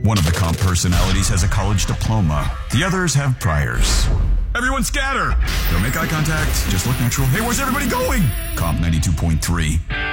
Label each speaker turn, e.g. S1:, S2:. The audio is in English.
S1: One of the comp personalities has a college diploma. The others have priors. Everyone scatter! Don't make eye contact. Just look natural. Hey, where's everybody going? Comp 92.3.